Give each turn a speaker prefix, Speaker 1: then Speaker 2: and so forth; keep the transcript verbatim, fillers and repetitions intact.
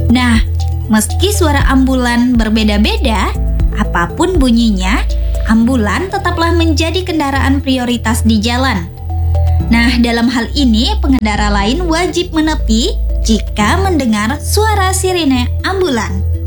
Speaker 1: Nah, meski suara ambulan berbeda-beda, apapun bunyinya, ambulan tetaplah menjadi kendaraan prioritas di jalan. Nah, dalam hal ini pengendara lain wajib menepi jika mendengar suara sirine ambulan.